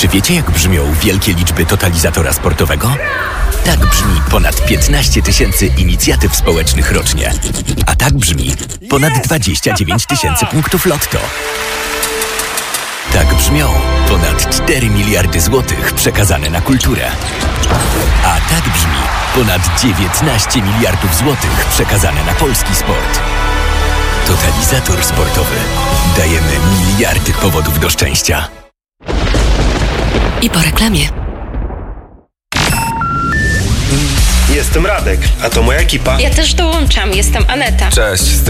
Czy wiecie, jak brzmią wielkie liczby totalizatora sportowego? Tak brzmi ponad 15 tysięcy inicjatyw społecznych rocznie. A tak brzmi ponad 29 tysięcy punktów lotto. Tak brzmią ponad 4 miliardy złotych przekazane na kulturę. A tak brzmi ponad 19 miliardów złotych przekazane na polski sport. Totalizator sportowy. Dajemy miliardy powodów do szczęścia. I po reklamie. Jestem Radek, a to moja ekipa. Ja też dołączam, jestem Aneta. Cześć, z tej